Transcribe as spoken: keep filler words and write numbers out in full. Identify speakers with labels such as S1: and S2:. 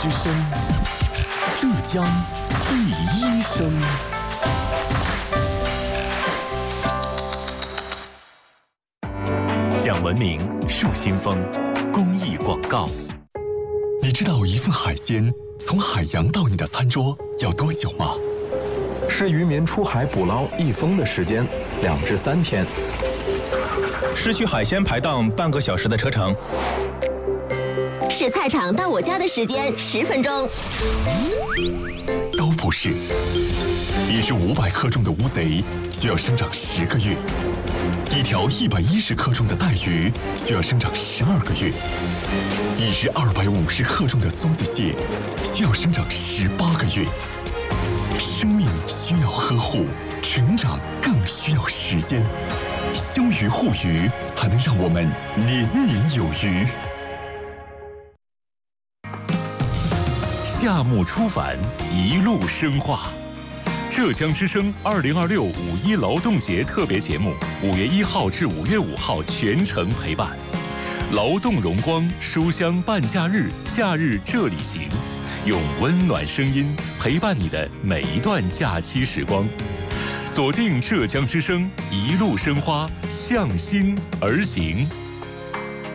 S1: 之声，浙江第一声。讲文明，树新风，公益广告。
S2: 你知道一份海鲜从海洋到你的餐桌要多久吗？
S3: 是渔民出海捕捞一封的时间，两至三天。
S4: 是去海鲜排档半个小时的车程。
S5: 是菜场到我家的时间十分钟。
S2: 都不是。一只五百克重的乌贼需要生长十个月，一条一百一十克重的带鱼需要生长十二个月，一只二百五十克重的松子蟹需要生长十八个月。生命需要呵护，成长更需要时间。休渔护渔，才能让我们年年有余。
S1: 夏木出版，一路深化。浙江之声二零二六五一劳动节特别节目，五月一号至五月五号全程陪伴。劳动荣光，书香伴假日，假日这里行，用温暖声音陪伴你的每一段假期时光。锁定浙江之声，一路生花，向心而行。